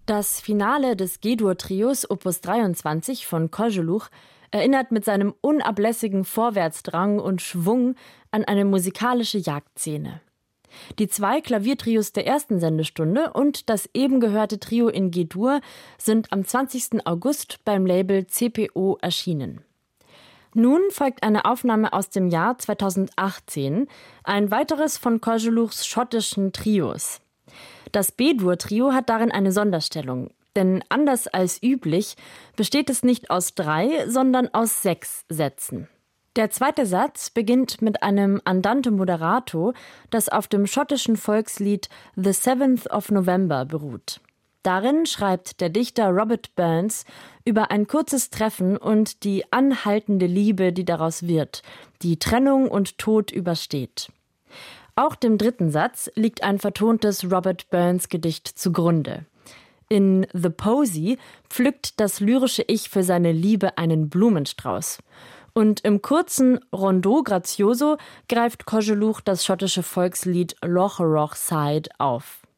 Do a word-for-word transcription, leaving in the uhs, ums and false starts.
Das Finale des G-Dur-Trios Opus dreiundzwanzig von Koželuch erinnert mit seinem unablässigen Vorwärtsdrang und Schwung an eine musikalische Jagdszene. Die zwei Klaviertrios der ersten Sendestunde und das eben gehörte Trio in G-Dur sind am zwanzigsten August beim Label C P O erschienen. Nun folgt eine Aufnahme aus dem Jahr zweitausendachtzehn, ein weiteres von Koželuchs schottischen Trios. Das B-Dur-Trio hat darin eine Sonderstellung, denn anders als üblich besteht es nicht aus drei, sondern aus sechs Sätzen. Der zweite Satz beginnt mit einem Andante moderato, das auf dem schottischen Volkslied The seventh of November beruht. Darin schreibt der Dichter Robert Burns über ein kurzes Treffen und die anhaltende Liebe, die daraus wird, die Trennung und Tod übersteht. Auch dem dritten Satz liegt ein vertontes Robert Burns-Gedicht zugrunde. In The Posy pflückt das lyrische Ich für seine Liebe einen Blumenstrauß. Und im kurzen Rondo Grazioso greift Koželuch das schottische Volkslied Loch Roch Side auf.